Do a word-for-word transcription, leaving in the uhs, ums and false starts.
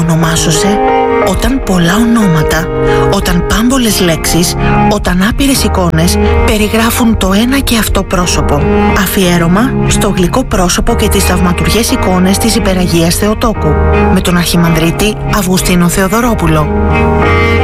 ονομάσωσε όταν πολλά ονόματα, όταν πάμπολες λέξεις, όταν άπειρες εικόνες περιγράφουν το ένα και αυτό πρόσωπο. Αφιέρωμα στο γλυκό πρόσωπο και τις θαυματουργές εικόνες της Υπεραγίας Θεοτόκου, με τον Αρχιμανδρίτη Αυγουστίνο Θεοδωρόπουλο.